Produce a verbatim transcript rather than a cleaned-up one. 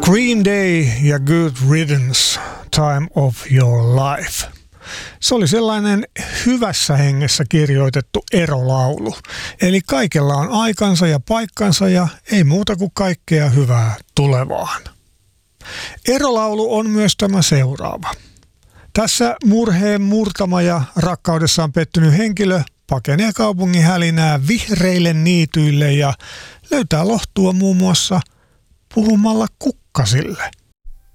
Green Day ja Good Riddance, Time of Your Life. Se oli sellainen hyvässä hengessä kirjoitettu erolaulu. Eli kaikella on aikansa ja paikkansa ja ei muuta kuin kaikkea hyvää tulevaan. Erolaulu on myös tämä seuraava. Tässä murheen murtama ja rakkaudessaan pettynyt henkilö pakenee kaupungin hälinää vihreille niityille ja löytää lohtua muun muassa puhumalla kukkasille.